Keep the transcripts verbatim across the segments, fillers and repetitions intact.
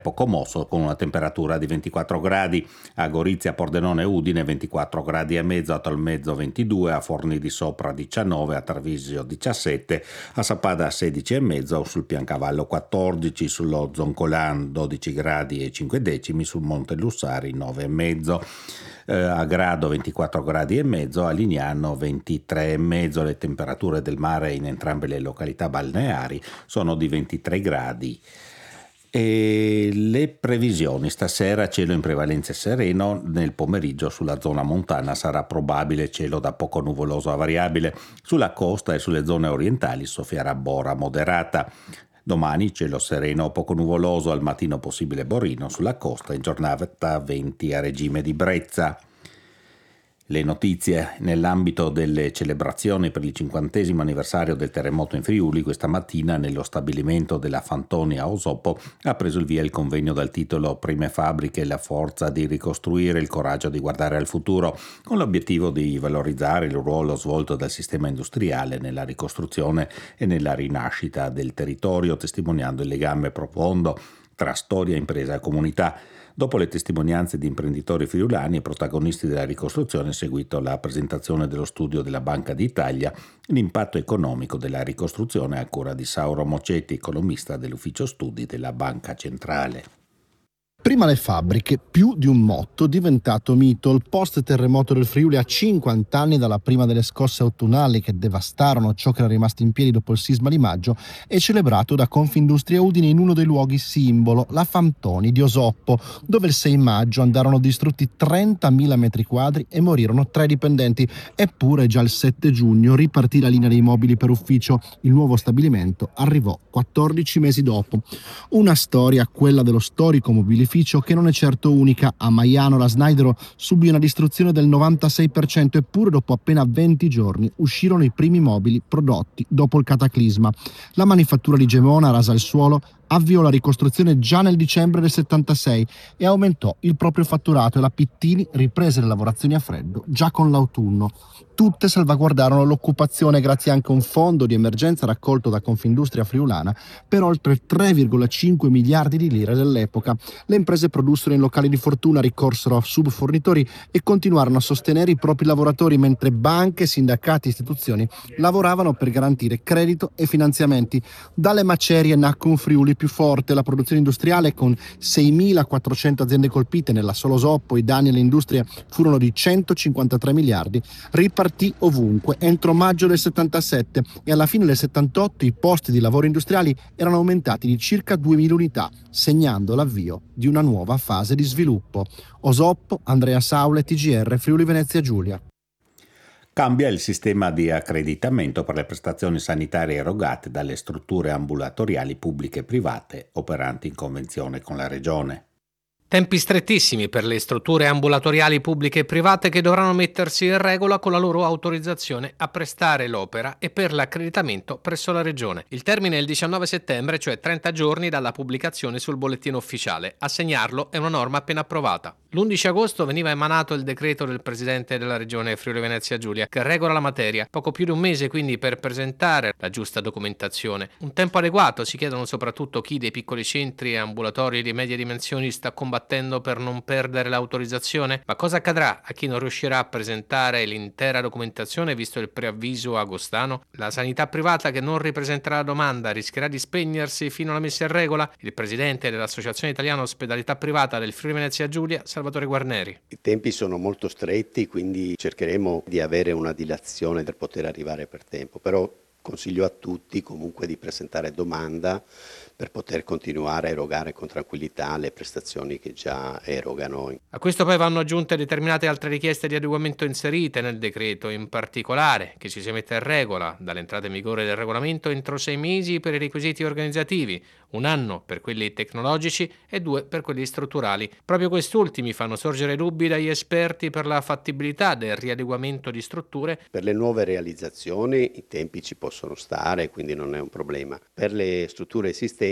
poco mosso con una temperatura di ventiquattro gradi, a Gorizia, Pordenone e Udine ventiquattro gradi e mezzo, a Tolmezzo ventidue, a Forni di Sopra diciannove, a Tarvisio diciassette, a Sappada sedici e mezzo, sul Piancavallo quattordici, sullo Zoncolan dodici gradi e cinque decimi, sul Monte Lussari nove e mezzo. Eh, a Grado ventiquattro gradi e mezzo, a Lignano ventitré e mezzo. Le temperature del mare in entrambe le località balneari sono di ventitré gradi. E le previsioni: stasera cielo in prevalenza sereno, nel pomeriggio sulla zona montana sarà probabile cielo da poco nuvoloso a variabile, sulla costa e sulle zone orientali soffierà bora moderata. Domani cielo sereno o poco nuvoloso, al mattino possibile borino sulla costa, in giornata venti a regime di brezza. Le notizie nell'ambito delle celebrazioni per il cinquantesimo anniversario del terremoto in Friuli: questa mattina nello stabilimento della Fantoni a Osopo ha preso il via il convegno dal titolo Prime fabbriche, la forza di ricostruire, il coraggio di guardare al futuro, con l'obiettivo di valorizzare il ruolo svolto dal sistema industriale nella ricostruzione e nella rinascita del territorio, testimoniando il legame profondo tra storia, impresa e comunità. Dopo le testimonianze di imprenditori friulani e protagonisti della ricostruzione è seguito la presentazione dello studio della Banca d'Italia, l'impatto economico della ricostruzione, a cura di Sauro Mocetti, economista dell'ufficio studi della Banca Centrale. Prima le fabbriche, più di un motto diventato mito. Il post-terremoto del Friuli a cinquanta anni dalla prima delle scosse autunnali che devastarono ciò che era rimasto in piedi dopo il sisma di maggio è celebrato da Confindustria Udine in uno dei luoghi simbolo, la Fantoni di Osoppo, dove il sei maggio andarono distrutti trentamila metri quadri e morirono tre dipendenti. Eppure già il sette giugno ripartì la linea dei mobili per ufficio. Il nuovo stabilimento arrivò quattordici mesi dopo. Una storia, quella dello storico mobilificio, che non è certo unica. A Maiano la Snaidero subì una distruzione del novantasei per cento, eppure dopo appena venti giorni uscirono i primi mobili prodotti dopo il cataclisma. La manifattura di Gemona, rasa al suolo, avviò la ricostruzione già nel dicembre del settantasei e aumentò il proprio fatturato, e la Pittini riprese le lavorazioni a freddo già con l'autunno. Tutte salvaguardarono l'occupazione grazie anche a un fondo di emergenza raccolto da Confindustria Friulana per oltre tre virgola cinque miliardi di lire dell'epoca. Le imprese produssero in locali di fortuna, ricorsero a subfornitori e continuarono a sostenere i propri lavoratori, mentre banche, sindacati e istituzioni lavoravano per garantire credito e finanziamenti. Dalle macerie nacque un Friuli più forte. La produzione industriale, con seimilaquattrocento aziende colpite nella sola Osoppo, i danni all'industria furono di centocinquantatré miliardi, ripartì ovunque. Entro maggio del settantasette e alla fine del settantotto i posti di lavoro industriali erano aumentati di circa duemila unità, segnando l'avvio di una nuova fase di sviluppo. Osoppo, Andrea Saule, T G R, Friuli Venezia Giulia. Cambia il sistema di accreditamento per le prestazioni sanitarie erogate dalle strutture ambulatoriali pubbliche e private operanti in convenzione con la Regione. Tempi strettissimi per le strutture ambulatoriali pubbliche e private, che dovranno mettersi in regola con la loro autorizzazione a prestare l'opera e per l'accreditamento presso la Regione. Il termine è il diciannove settembre, cioè trenta giorni dalla pubblicazione sul bollettino ufficiale. A segnarlo è una norma appena approvata. L'undici agosto veniva emanato il decreto del Presidente della Regione Friuli Venezia Giulia, che regola la materia. Poco più di un mese quindi per presentare la giusta documentazione. Un tempo adeguato si chiedono soprattutto chi dei piccoli centri e ambulatori di medie dimensioni sta combattendo per non perdere l'autorizzazione. Ma cosa accadrà a chi non riuscirà a presentare l'intera documentazione visto il preavviso agostano? La sanità privata che non ripresenterà la domanda rischierà di spegnersi fino alla messa in regola? Il presidente dell'Associazione Italiana Ospedalità Privata del Friuli Venezia Giulia, Salvatore Guarneri. I tempi sono molto stretti, quindi cercheremo di avere una dilazione per poter arrivare per tempo, però consiglio a tutti comunque di presentare domanda per poter continuare a erogare con tranquillità le prestazioni che già erogano. A questo poi vanno aggiunte determinate altre richieste di adeguamento inserite nel decreto, in particolare che ci si metta in regola dall'entrata in vigore del regolamento entro sei mesi per i requisiti organizzativi, un anno per quelli tecnologici e due per quelli strutturali. Proprio quest'ultimi fanno sorgere dubbi dagli esperti per la fattibilità del riadeguamento di strutture. Per le nuove realizzazioni i tempi ci possono stare, quindi non è un problema. Per le strutture esistenti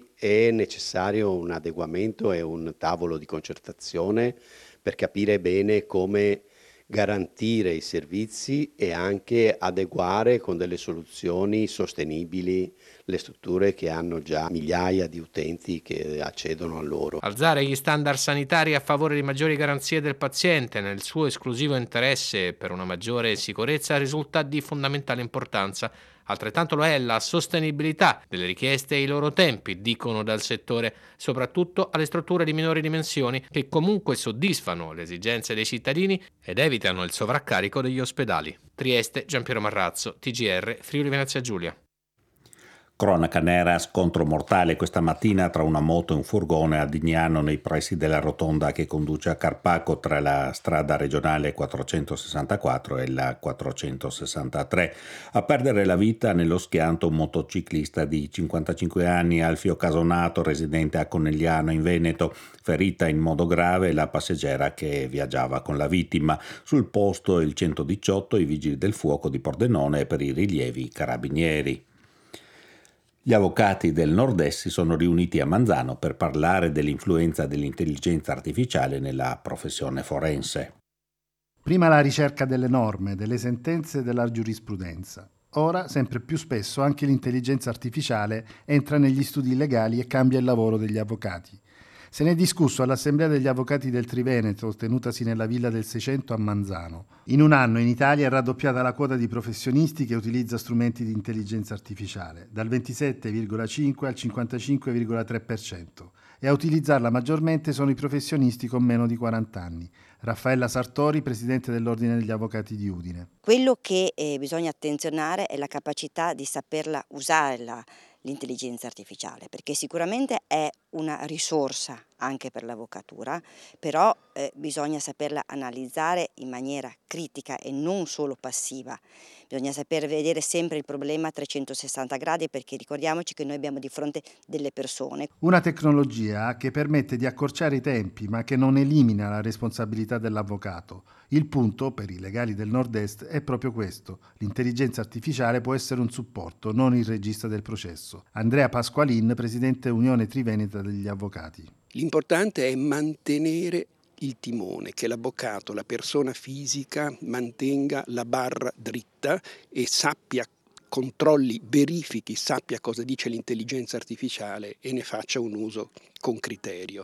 è necessario un adeguamento e un tavolo di concertazione per capire bene come garantire i servizi e anche adeguare con delle soluzioni sostenibili le strutture che hanno già migliaia di utenti che accedono a loro. Alzare gli standard sanitari a favore di maggiori garanzie del paziente nel suo esclusivo interesse per una maggiore sicurezza risulta di fondamentale importanza. Altrettanto lo è la sostenibilità delle richieste e i loro tempi, dicono dal settore, soprattutto alle strutture di minori dimensioni che comunque soddisfano le esigenze dei cittadini ed evitano il sovraccarico degli ospedali. Trieste, Giampiero Marrazzo, T G R, Friuli Venezia Giulia. Cronaca nera, scontro mortale questa mattina tra una moto e un furgone a Dignano nei pressi della rotonda che conduce a Carpaco tra la strada regionale quattrocentosessantaquattro e la quattrocentosessantatré. A perdere la vita nello schianto un motociclista di cinquantacinque anni, Alfio Casonato, residente a Conegliano in Veneto, ferita in modo grave la passeggera che viaggiava con la vittima. Sul posto il centodiciotto, i vigili del fuoco di Pordenone e per i rilievi i carabinieri. Gli avvocati del Nord-Est si sono riuniti a Manzano per parlare dell'influenza dell'intelligenza artificiale nella professione forense. Prima la ricerca delle norme, delle sentenze e della giurisprudenza. Ora, sempre più spesso, anche l'intelligenza artificiale entra negli studi legali e cambia il lavoro degli avvocati. Se ne è discusso all'Assemblea degli Avvocati del Triveneto, tenutasi nella Villa del Seicento a Manzano. In un anno in Italia è raddoppiata la quota di professionisti che utilizza strumenti di intelligenza artificiale, dal ventisette virgola cinque al cinquantacinque virgola tre per cento, e a utilizzarla maggiormente sono i professionisti con meno di quaranta anni. Raffaella Sartori, presidente dell'Ordine degli Avvocati di Udine. Quello che eh, bisogna attenzionare è la capacità di saperla usare la l'intelligenza artificiale, perché sicuramente è una risorsa anche per l'avvocatura, però eh, bisogna saperla analizzare in maniera critica e non solo passiva. Bisogna saper vedere sempre il problema a trecentosessanta gradi, perché ricordiamoci che noi abbiamo di fronte delle persone. Una tecnologia che permette di accorciare i tempi, ma che non elimina la responsabilità dell'avvocato. Il punto, per i legali del Nord-Est, è proprio questo. L'intelligenza artificiale può essere un supporto, non il regista del processo. Andrea Pasqualin, presidente Unione Triveneta degli Avvocati. L'importante è mantenere il timone, che l'avvocato, la persona fisica, mantenga la barra dritta e sappia, controlli, verifichi, sappia cosa dice l'intelligenza artificiale e ne faccia un uso con criterio.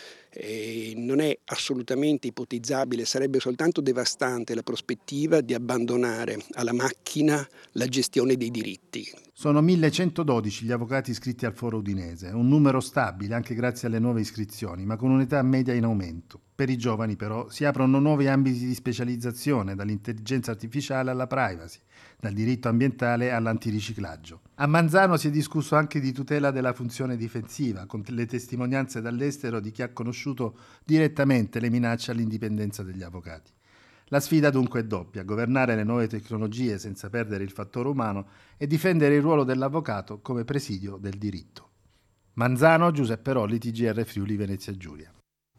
E non è assolutamente ipotizzabile, sarebbe soltanto devastante la prospettiva di abbandonare alla macchina la gestione dei diritti. Sono millecentododici gli avvocati iscritti al Foro Udinese, un numero stabile anche grazie alle nuove iscrizioni, ma con un'età media in aumento. Per i giovani però si aprono nuovi ambiti di specializzazione, dall'intelligenza artificiale alla privacy, dal diritto ambientale all'antiriciclaggio. A Manzano si è discusso anche di tutela della funzione difensiva, con le testimonianze dall'estero di chi ha conosciuto direttamente le minacce all'indipendenza degli avvocati. La sfida dunque è doppia: governare le nuove tecnologie senza perdere il fattore umano e difendere il ruolo dell'avvocato come presidio del diritto. Manzano, Giuseppe Rolli, T G R Friuli Venezia Giulia.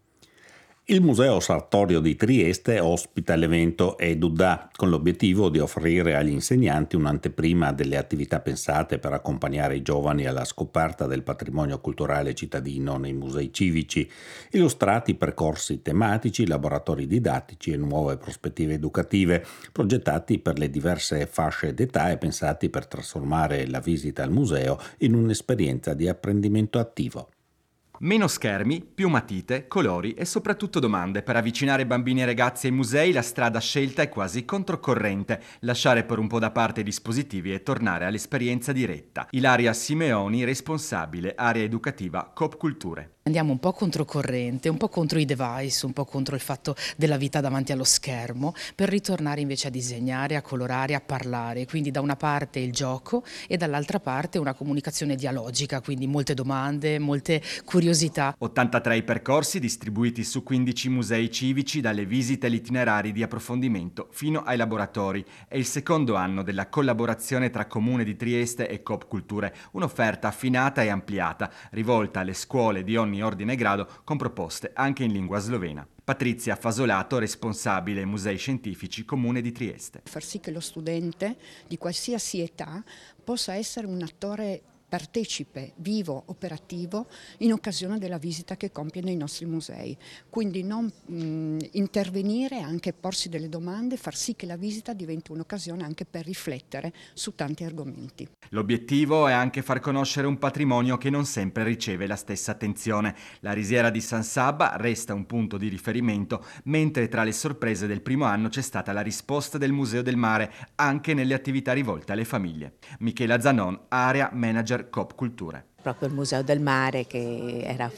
Il Museo Sartorio di Trieste ospita l'evento EduDa, con l'obiettivo di offrire agli insegnanti un'anteprima delle attività pensate per accompagnare i giovani alla scoperta del patrimonio culturale cittadino nei musei civici, illustrati percorsi tematici, laboratori didattici e nuove prospettive educative, progettati per le diverse fasce d'età e pensati per trasformare la visita al museo in un'esperienza di apprendimento attivo. Meno schermi, più matite, colori e soprattutto domande. Per avvicinare bambini e ragazzi ai musei la strada scelta è quasi controcorrente: lasciare per un po' da parte i dispositivi e tornare all'esperienza diretta. Ilaria Simeoni, responsabile area educativa Coop Culture. Andiamo un po' controcorrente, un po' contro i device, un po' contro il fatto della vita davanti allo schermo, per ritornare invece a disegnare, a colorare, a parlare. Quindi da una parte il gioco e dall'altra parte una comunicazione dialogica, quindi molte domande, molte curiosità. ottantatré i percorsi distribuiti su quindici musei civici, dalle visite agli itinerari di approfondimento fino ai laboratori. È il secondo anno della collaborazione tra Comune di Trieste e Coop Culture, un'offerta affinata e ampliata, rivolta alle scuole di ogni ordine e grado, con proposte anche in lingua slovena. Patrizia Fasolato, responsabile Musei Scientifici Comune di Trieste. Far sì che lo studente di qualsiasi età possa essere un attore partecipe, vivo, operativo in occasione della visita che compie nei nostri musei. Quindi non mh, intervenire, anche porsi delle domande, far sì che la visita diventi un'occasione anche per riflettere su tanti argomenti. L'obiettivo è anche far conoscere un patrimonio che non sempre riceve la stessa attenzione. La risiera di San Sabba resta un punto di riferimento, mentre tra le sorprese del primo anno c'è stata la risposta del Museo del Mare anche nelle attività rivolte alle famiglie. Michela Zanon, Area Manager Coop Culture. Proprio il Museo del Mare, che era